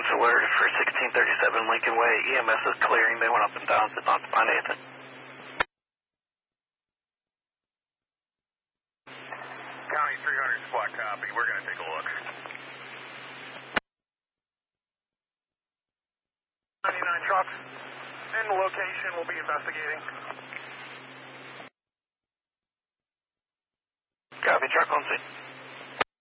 alerted for 1637 Lincoln Way. EMS is clearing. They went up and down, did not find anything. County 300 squad copy. We're going to take a look. 99 trucks in the location. We'll be investigating. Copy, truck on scene.